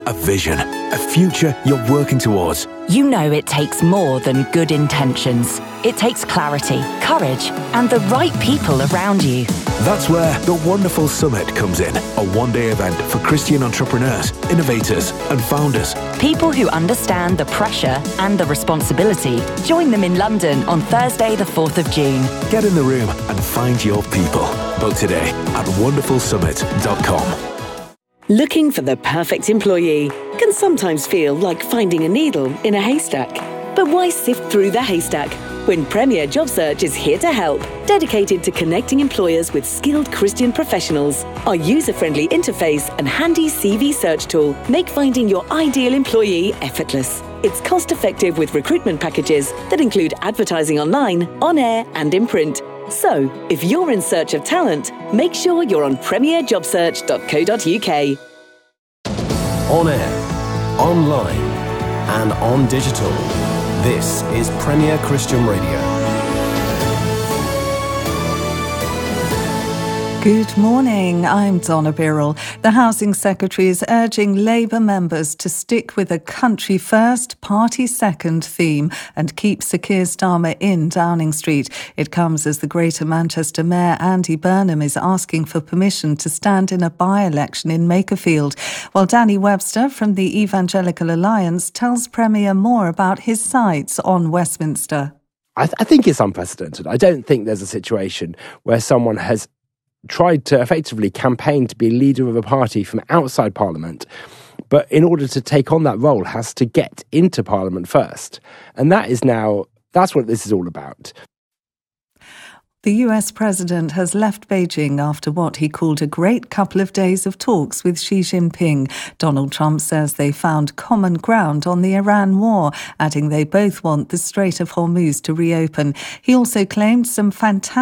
A vision, a future you're working towards. You know it takes more than good intentions. It takes clarity, courage, and the right people around you. That's where the Wonderful Summit comes in, a one-day event for Christian entrepreneurs, innovators, and founders. People who understand the pressure and the responsibility. Join them in London on Thursday, the 4th of June. Get in the room and find your people. Book today at wonderfulsummit.com. Looking for the perfect employee can sometimes feel like finding a needle in a haystack. But why sift through the haystack when Premier Job Search is here to help, dedicated to connecting employers with skilled Christian professionals? Our user-friendly interface and handy CV search tool make finding your ideal employee effortless. It's cost-effective with recruitment packages that include advertising online, on air, and in print. So, if you're in search of talent, make sure you're on premierjobsearch.co.uk. On air, online, and on digital. This is Premier Christian Radio. Good morning, I'm Donna Birrell. The Housing Secretary is urging Labour members to stick with a country first, party second theme and keep Sir Keir Starmer in Downing Street. It comes as the Greater Manchester Mayor Andy Burnham is asking for permission to stand in a by-election in Makerfield, while Danny Webster from the Evangelical Alliance tells Premier more about his sights on Westminster. I think it's unprecedented. I don't think there's a situation where someone has tried to effectively campaign to be leader of a party from outside Parliament, but in order to take on that role has to get into Parliament first. And that's what this is all about. The US president has left Beijing after what he called a great couple of days of talks with Xi Jinping. Donald Trump says they found common ground on the Iran war, adding they both want the Strait of Hormuz to reopen. He also claimed some fantastic